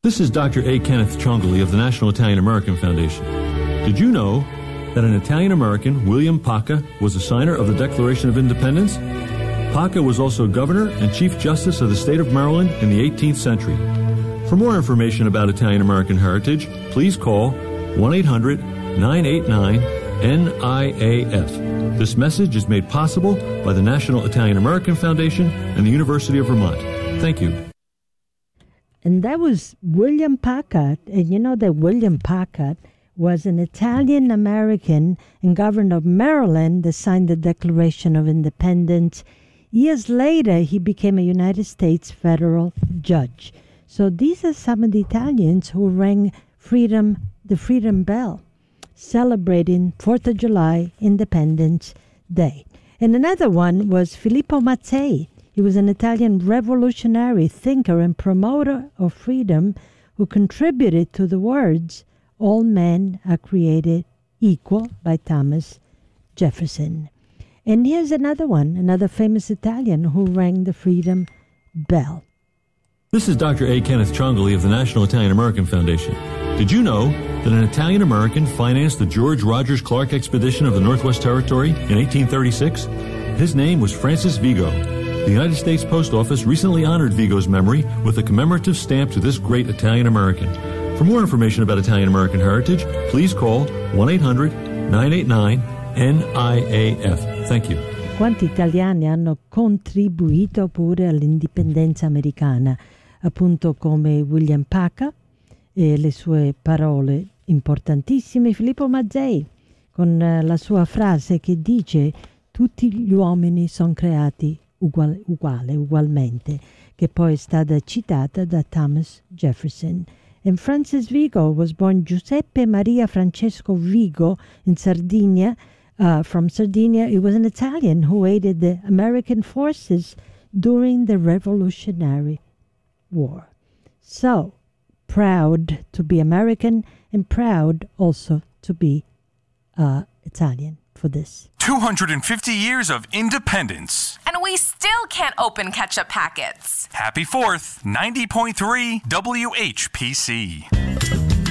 This is Dr. A. Kenneth Ciongoli of the National Italian American Foundation. Did you know that an Italian American, William Paca, was a signer of the Declaration of Independence? Paca was also governor and Chief Justice of the state of Maryland in the 18th century. For more information about Italian American heritage, please call 1-800-989-NIAF. This message is made possible by the National Italian American Foundation and the University of Vermont. Thank you. And that was William Paca. And you know that William Paca was an Italian-American and governor of Maryland that signed the Declaration of Independence. Years later, he became a United States federal judge. So these are some of the Italians who rang the Freedom Bell, celebrating 4th of July, Independence Day. And another one was Filippo Mattei. He was an Italian revolutionary thinker and promoter of freedom who contributed to the words, "All men are created equal," by Thomas Jefferson. And here's another one, another famous Italian who rang the Freedom Bell. This is Dr. A. Kenneth Ciongoli of the National Italian American Foundation. Did you know that an Italian American financed the George Rogers Clark expedition of the Northwest Territory in 1836? His name was Francis Vigo. The United States Post Office recently honored Vigo's memory with a commemorative stamp to this great Italian American. For more information about Italian American heritage, please call 1-800-989-NIAF. Thank you. Quanti italiani hanno contribuito pure all'indipendenza americana, appunto come William Paca e le sue parole importantissime, Filippo Mattei con la sua frase che dice tutti gli uomini sono creati ugualmente, che poi è stata citata da Thomas Jefferson. And Francis Vigo was born Giuseppe Maria Francesco Vigo in Sardinia. From Sardinia, he was an Italian who aided the American forces during the Revolutionary War. So, proud to be American and proud also to be Italian for this. 250 years of independence. And we still can't open ketchup packets. Happy 4th, 90.3 WHPC.